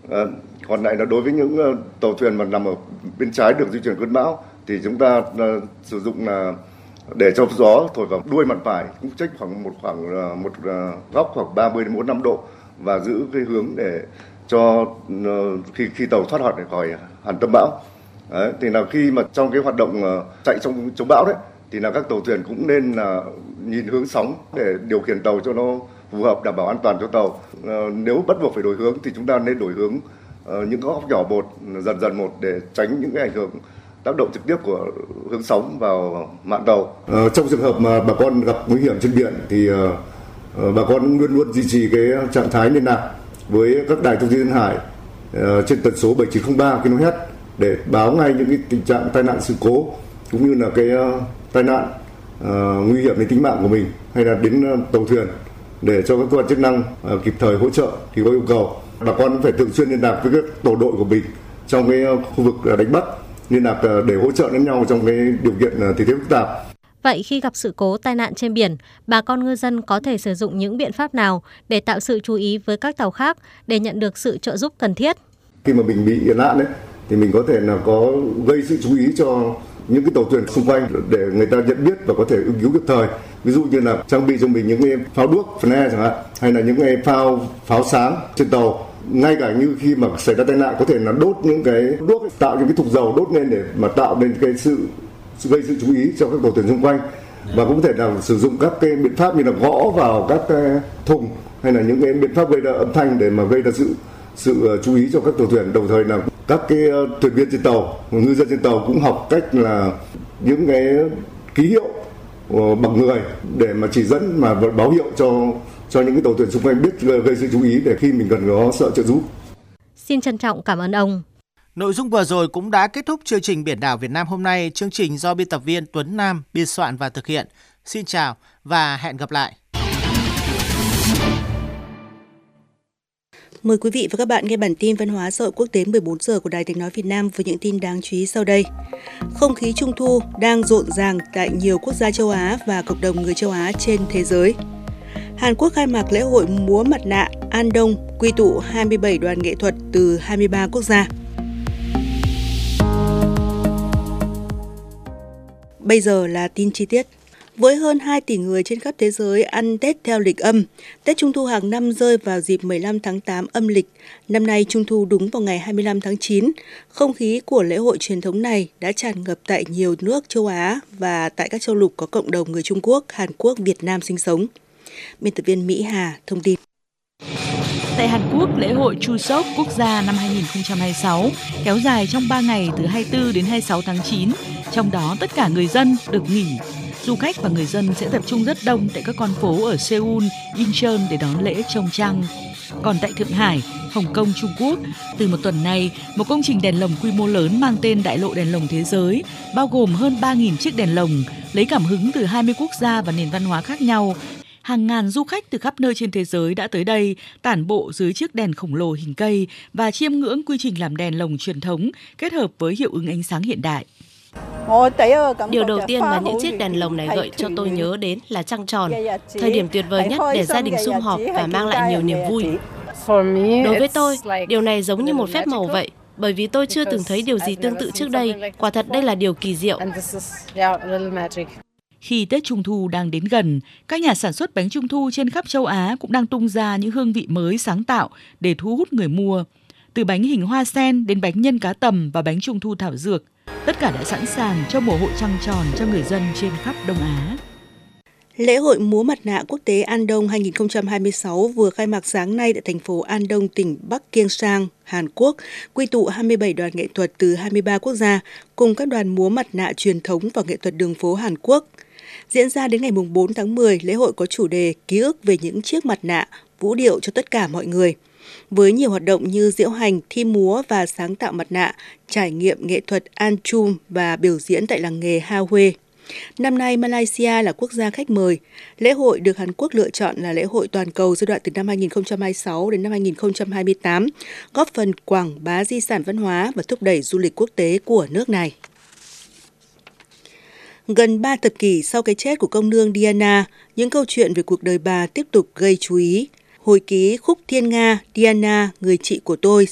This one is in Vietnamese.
Ờ, Còn lại là đối với những tàu thuyền mà nằm ở bên trái được di chuyển cơn bão thì chúng ta sử dụng là để cho gió thổi vào đuôi mặt phải, cũng cách một góc khoảng 30 đến 45 độ và giữ cái hướng để cho khi tàu thoát khỏi hàn tâm bão. Đấy, thì là khi mà trong cái hoạt động chạy trong chống bão đấy thì là các tàu thuyền cũng nên là nhìn hướng sóng để điều khiển tàu cho nó phù hợp, đảm bảo an toàn cho tàu. Nếu bắt buộc phải đổi hướng thì chúng ta nên đổi hướng những góc nhỏ một, dần dần một để tránh những cái ảnh hưởng tác động trực tiếp của hướng sóng vào mạn tàu. Trong trường hợp mà bà con gặp nguy hiểm trên biển thì bà con luôn luôn duy trì cái trạng thái liên lạc với các đài thông tin duyên hải trên tần số 7903 kHz để báo ngay những cái tình trạng tai nạn sự cố cũng như là cái tai nạn nguy hiểm đến tính mạng của mình hay là đến tàu thuyền để cho các cơ quan chức năng kịp thời hỗ trợ khi có yêu cầu. Bà con phải thường xuyên liên lạc với các tổ đội của mình trong cái khu vực đánh bắt, liên lạc để hỗ trợ lẫn nhau trong cái điều kiện thời tiết phức tạp. Vậy khi gặp sự cố tai nạn trên biển, bà con ngư dân có thể sử dụng những biện pháp nào để tạo sự chú ý với các tàu khác để nhận được sự trợ giúp cần thiết? Khi mà mình bị nạn đấy thì mình có thể là có gây sự chú ý cho những cái tàu thuyền xung quanh để người ta nhận biết và có thể ứng cứu kịp thời. Ví dụ như là trang bị cho mình những cái pháo đuốc flare chẳng hạn, hay là những cái pháo sáng trên tàu. Ngay cả như khi mà xảy ra tai nạn có thể là đốt những cái đuốc, tạo những cái thùng dầu đốt lên để mà tạo nên cái sự gây sự chú ý cho các tàu thuyền xung quanh. Và cũng có thể là sử dụng các cái biện pháp như là gõ vào các cái thùng hay là những cái biện pháp gây ra âm thanh để mà gây ra sự chú ý cho các tàu thuyền. Đồng thời là các cái thuyền viên trên tàu, ngư dân trên tàu cũng học cách là những cái ký hiệu bằng người để mà chỉ dẫn mà báo hiệu cho những cái tàu thuyền xung quanh biết gây sự chú ý để khi mình cần có sợ trợ giúp. Xin trân trọng cảm ơn ông. Nội dung vừa rồi cũng đã kết thúc chương trình Biển đảo Việt Nam hôm nay. Chương trình do biên tập viên Tuấn Nam biên soạn và thực hiện. Xin chào và hẹn gặp lại. Mời quý vị và các bạn nghe bản tin văn hóa xã hội quốc tế 14 giờ của Đài Tiếng nói Việt Nam với những tin đáng chú ý sau đây. Không khí Trung thu đang rộn ràng tại nhiều quốc gia châu Á và cộng đồng người châu Á trên thế giới. Hàn Quốc khai mạc lễ hội múa mặt nạ Andong, quy tụ 27 đoàn nghệ thuật từ 23 quốc gia. Bây giờ là tin chi tiết. Với hơn 2 tỷ người trên khắp thế giới ăn Tết theo lịch âm, Tết Trung thu hàng năm rơi vào dịp 15 tháng 8 âm lịch. Năm nay Trung thu đúng vào ngày 25 tháng 9. Không khí của lễ hội truyền thống này đã tràn ngập tại nhiều nước châu Á và tại các châu lục có cộng đồng người Trung Quốc, Hàn Quốc, Việt Nam sinh sống. Biên tập viên Mỹ Hà thông tin. Tại Hàn Quốc, lễ hội Chuseok quốc gia năm 2026 kéo dài trong 3 ngày từ 24 đến 26 tháng 9. Trong đó tất cả người dân được nghỉ. Du khách và người dân sẽ tập trung rất đông tại các con phố ở Seoul, Incheon để đón lễ trông trăng. Còn tại Thượng Hải, Hồng Kông, Trung Quốc, từ một tuần nay, một công trình đèn lồng quy mô lớn mang tên Đại lộ đèn lồng thế giới, bao gồm hơn 3.000 chiếc đèn lồng, lấy cảm hứng từ 20 quốc gia và nền văn hóa khác nhau. Hàng ngàn du khách từ khắp nơi trên thế giới đã tới đây tản bộ dưới chiếc đèn khổng lồ hình cây và chiêm ngưỡng quy trình làm đèn lồng truyền thống kết hợp với hiệu ứng ánh sáng hiện đại. Điều đầu tiên mà những chiếc đèn lồng này gợi cho tôi nhớ đến là trăng tròn, thời điểm tuyệt vời nhất để gia đình sum họp và mang lại nhiều niềm vui. Đối với tôi, điều này giống như một phép màu vậy, bởi vì tôi chưa từng thấy điều gì tương tự trước đây. Quả thật đây là điều kỳ diệu. Khi Tết Trung thu đang đến gần, các nhà sản xuất bánh Trung thu trên khắp châu Á cũng đang tung ra những hương vị mới sáng tạo để thu hút người mua. Từ bánh hình hoa sen đến bánh nhân cá tầm và bánh Trung thu thảo dược, tất cả đã sẵn sàng cho mùa hội trăng tròn cho người dân trên khắp Đông Á. Lễ hội múa mặt nạ quốc tế Andong 2026 vừa khai mạc sáng nay tại thành phố Andong, tỉnh Bắc Kiêngsang, Hàn Quốc, quy tụ 27 đoàn nghệ thuật từ 23 quốc gia cùng các đoàn múa mặt nạ truyền thống và nghệ thuật đường phố Hàn Quốc. Diễn ra đến ngày 4 tháng 10, lễ hội có chủ đề ký ức về những chiếc mặt nạ, vũ điệu cho tất cả mọi người. Với nhiều hoạt động như diễu hành, thi múa và sáng tạo mặt nạ, trải nghiệm nghệ thuật Anchum và biểu diễn tại làng nghề Ha Huê. Năm nay, Malaysia là quốc gia khách mời. Lễ hội được Hàn Quốc lựa chọn là lễ hội toàn cầu giai đoạn từ năm 2026 đến năm 2028, góp phần quảng bá di sản văn hóa và thúc đẩy du lịch quốc tế của nước này. Gần 3 thập kỷ sau cái chết của công nương Diana, những câu chuyện về cuộc đời bà tiếp tục gây chú ý. Hồi ký Khúc Thiên Nga, Diana, người chị của tôi